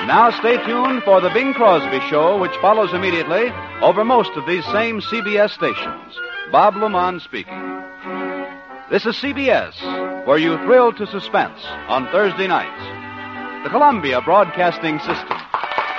now stay tuned for the Bing Crosby Show, which follows immediately over most of these same CBS stations. Bob LeMond speaking. This is CBS, where you thrill to suspense on Thursday nights. The Columbia Broadcasting System.